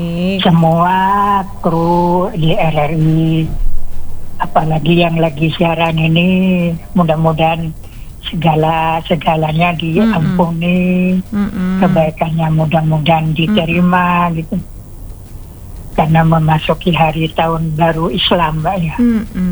semua kru di RRI, apalagi yang lagi siaran ini, mudah-mudahan segalanya diampuni, kebaikannya mudah-mudahan diterima gitu. Karena memasuki hari tahun baru Islam, Mbak ya.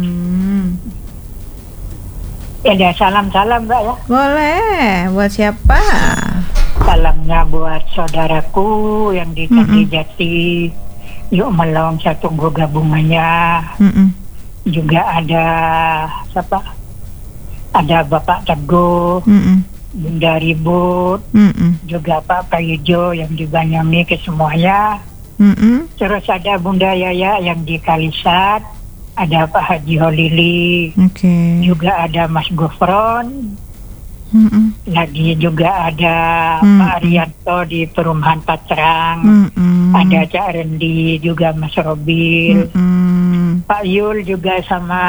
Ya, salam-salam, Mbak ya. Boleh, buat siapa? Salamnya buat saudaraku yang di Candi Jati, Yuk Melong saya tunggu gabungannya. Juga ada siapa? Ada Bapak Teguh, Bunda Ribut, juga Pak Payijo yang di Banyami ke semuanya. Terus ada Bunda Yaya yang di Kalisat, ada Pak Haji Holili, juga ada Mas Gofron, lagi juga ada Pak Arianto di Perumahan Patrang, ada Cak Rendi, juga Mas Robil, Pak Yul juga sama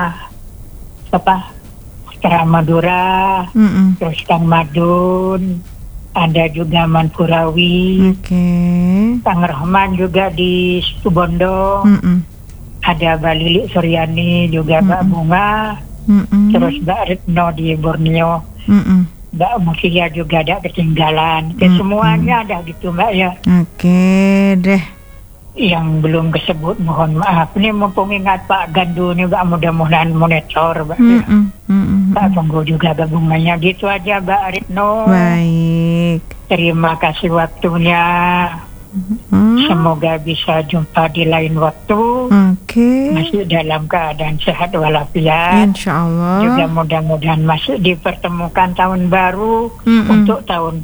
Putra Madura, terus Kang Madun, ada juga Manpurawi, Kang Rahman juga di Situbondo, ada Mbak Lili Suryani, juga Mbak Bunga, terus Mbak Retno di Borneo, Mbak Musia juga ada ketinggalan. Semuanya ada gitu, Mbak ya. Deh. Yang belum kesebut mohon maaf. Ini mumpung ingat Pak Gandu nih, Mbak, mudah-mudahan monitor, Mbak. Pak tunggu juga gabungannya. Gitu aja, Mbak Retno. Baik. Terima kasih waktunya. Semoga bisa jumpa di lain waktu. Masih dalam keadaan sehat walafiat. Insyaallah. Juga mudah-mudahan masih dipertemukan tahun baru untuk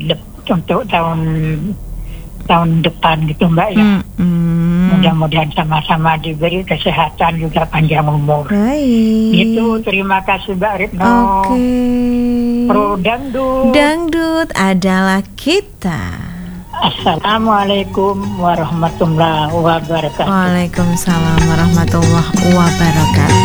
tahun depan gitu, Mbak ya. Mudah-mudahan sama-sama diberi kesehatan juga panjang umur. Baik. Gitu, terima kasih Mbak Retno. Pro Dangdut adalah kita. Assalamualaikum warahmatullahi wabarakatuh. Waalaikumsalam warahmatullahi wabarakatuh.